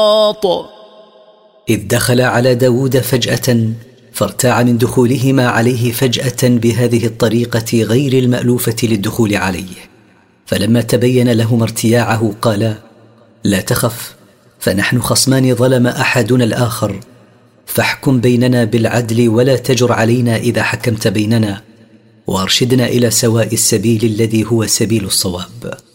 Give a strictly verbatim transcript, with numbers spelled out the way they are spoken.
إذ دخل على داود فجأة فارتاع من دخولهما عليه فجأة بهذه الطريقة غير المألوفة للدخول عليه، فلما تبين لهما ارتياعه قالا: لا تخف، فنحن خصمان ظلم أحدنا الآخر، فاحكم بيننا بالعدل ولا تجر علينا إذا حكمت بيننا، وارشدنا إلى سواء السبيل الذي هو سبيل الصواب.